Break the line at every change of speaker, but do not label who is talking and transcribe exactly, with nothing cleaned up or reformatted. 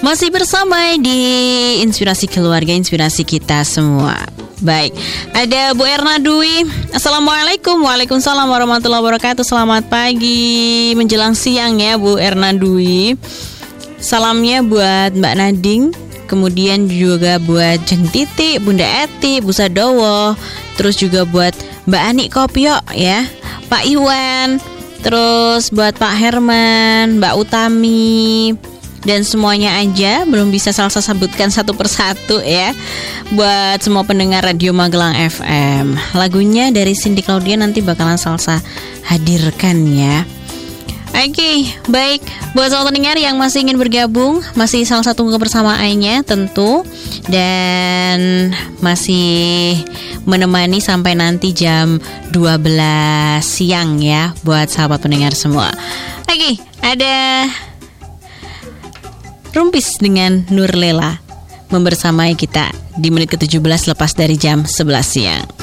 Masih bersama di Inspirasi Keluarga, inspirasi kita semua. Baik, ada Bu Erna Dwi. Assalamualaikum. Waalaikumsalam warahmatullahi wabarakatuh. Selamat pagi menjelang siang ya Bu Erna Dwi. Salamnya buat Mbak Nading, kemudian juga buat Jeng Titi, Bunda Eti, Bu Sadowo, terus juga buat Mbak Ani Kopyo ya, Pak Iwan, terus buat Pak Herman, Mbak Utami, dan semuanya aja belum bisa Salsa sebutkan satu persatu ya. Buat semua pendengar Radio Magelang F M, lagunya dari Cindy Claudia nanti bakalan Salsa hadirkan ya. Oke, baik. Buat semua pendengar yang masih ingin bergabung, masih salah satu kebersamaannya tentu, dan masih menemani sampai nanti jam dua belas siang ya buat sahabat pendengar semua. Oke, ada Rumpis dengan Nur Lela membersamai kita di menit ke tujuh belas lepas dari jam sebelas siang.